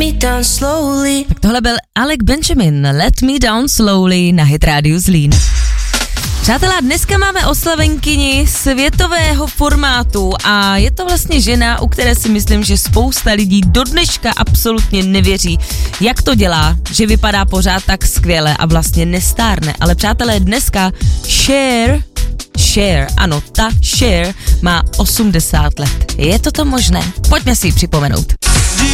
me down slowly. Tak tohle byl Alec Benjamin, Let Me Down Slowly na Hit Radio Zlín. Přátelé, dneska máme oslavenkyni světového formátu a je to vlastně žena, u které si myslím, že spousta lidí do dneška absolutně nevěří, jak to dělá, že vypadá pořád tak skvěle a vlastně nestárne. Ale přátelé, dneska Cher, ano, ta Cher má 80 let. Je to možné? Pojďme si ji připomenout.